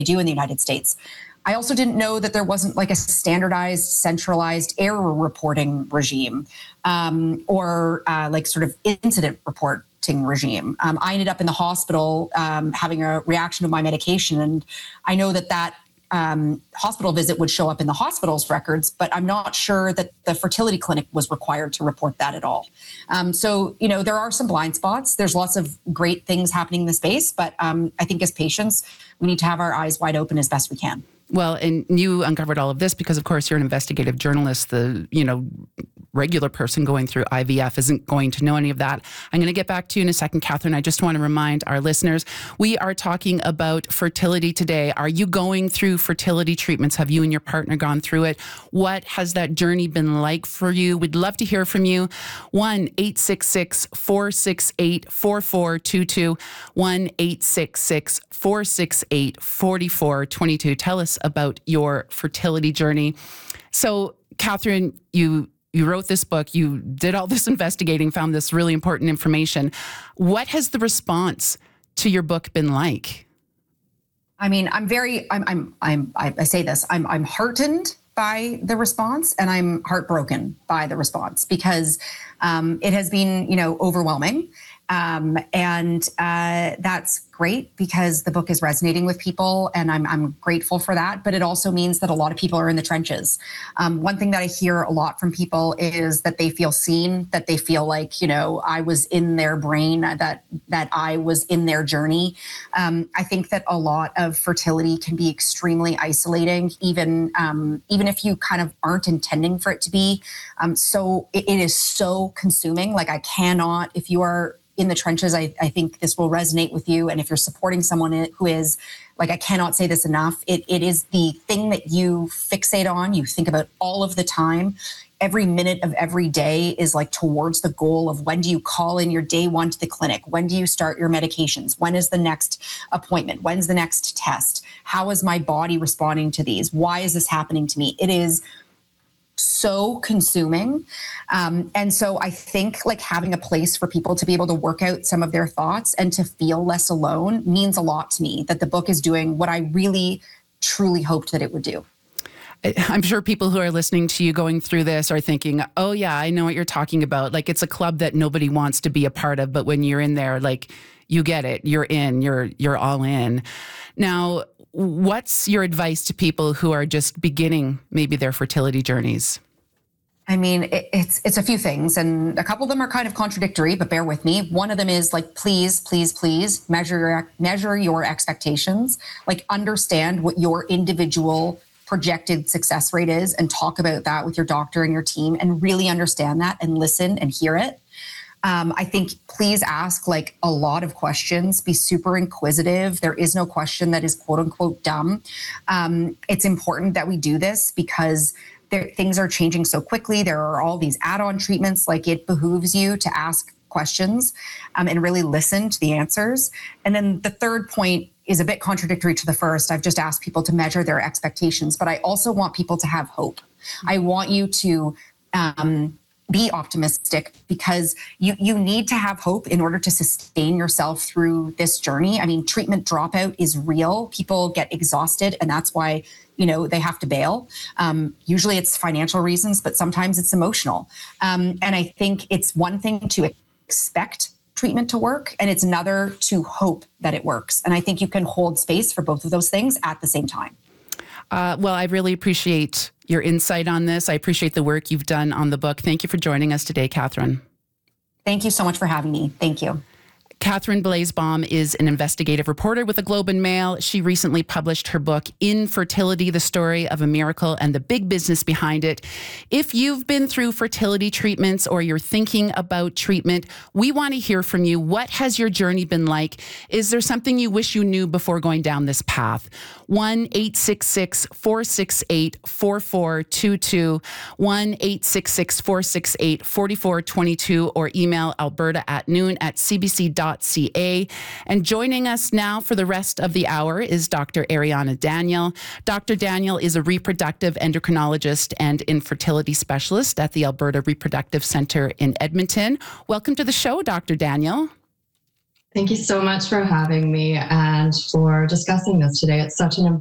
do in the United States. I also didn't know that there wasn't like a standardized, centralized error reporting regime or like sort of incident reporting regime. I ended up in the hospital having a reaction to my medication, and I know that hospital visit would show up in the hospital's records, but I'm not sure that the fertility clinic was required to report that at all. So, there are some blind spots. There's lots of great things happening in the space, but I think as patients, we need to have our eyes wide open as best we can. Well, and you uncovered all of this because, of course, you're an investigative journalist. The, regular person going through IVF isn't going to know any of that. I'm going to get back to you in a second, Catherine. I just want to remind our listeners, we are talking about fertility today. Are you going through fertility treatments? Have you and your partner gone through it? What has that journey been like for you? We'd love to hear from you. 1-866-468-4422. 1-866-468-4422. Tell us about your fertility journey. So, Catherine, you wrote this book, you did all this investigating, found this really important information. What has the response to your book been like? I mean, I say this, I'm heartened by the response, and I'm heartbroken by the response because it has been, overwhelming. And that's great because the book is resonating with people, and I'm grateful for that. But it also means that a lot of people are in the trenches. One thing that I hear a lot from people is that they feel seen, that they feel like, I was in their brain, that I was in their journey. I think that a lot of fertility can be extremely isolating, even if you kind of aren't intending for it to be. So it is so consuming. Like I cannot, if you are in the trenches, I think this will resonate with you. And if you're supporting someone who is, like, I cannot say this enough, it is the thing that you fixate on, you think about all of the time. Every minute of every day is like towards the goal of when do you call in your day one to the clinic? When do you start your medications? When is the next appointment? When's the next test? How is my body responding to these? Why is this happening to me? It is so consuming. And so I think like having a place for people to be able to work out some of their thoughts and to feel less alone means a lot to me, that the book is doing what I really, truly hoped that it would do. I'm sure people who are listening to you going through this are thinking, oh yeah, I know what you're talking about. Like it's a club that nobody wants to be a part of, but when you're in there, like you get it, you're in, you're all in. Now, what's your advice to people who are just beginning maybe their fertility journeys? I mean, it's a few things, and a couple of them are kind of contradictory, but bear with me. One of them is like, please measure your expectations, like understand what your individual projected success rate is and talk about that with your doctor and your team and really understand that and listen and hear it. I think please ask like a lot of questions, be super inquisitive. There is no question that is quote unquote dumb. It's important that we do this because things are changing so quickly. There are all these add-on treatments, like it behooves you to ask questions and really listen to the answers. And then the third point is a bit contradictory to the first. I've just asked people to measure their expectations, but I also want people to have hope. I want you to be optimistic because you need to have hope in order to sustain yourself through this journey. I mean, treatment dropout is real. People get exhausted, and that's why, they have to bail. Usually it's financial reasons, but sometimes it's emotional. And I think it's one thing to expect treatment to work, and it's another to hope that it works. And I think you can hold space for both of those things at the same time. Well, I really appreciate your insight on this. I appreciate the work you've done on the book. Thank you for joining us today, Catherine. Thank you so much for having me. Thank you. Catherine Blasbaum is an investigative reporter with the Globe and Mail. She recently published her book, Infertility, the Story of a Miracle and the Big Business Behind It. If you've been through fertility treatments or you're thinking about treatment, we want to hear from you. What has your journey been like? Is there something you wish you knew before going down this path? 1-866-468-4422, 1-866-468-4422, or email alberta@noon@cbc.ca. And joining us now for the rest of the hour is Dr. Ariana Daniel. Dr. Daniel is a reproductive endocrinologist and infertility specialist at the Alberta Reproductive Centre in Edmonton. Welcome to the show, Dr. Daniel. Thank you so much for having me and for discussing this today. It's such an